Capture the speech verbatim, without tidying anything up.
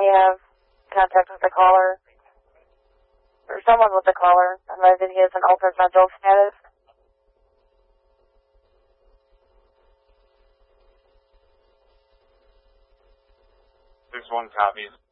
have contact with the caller, or someone with the caller, unless he has an altered mental status. There's one copy.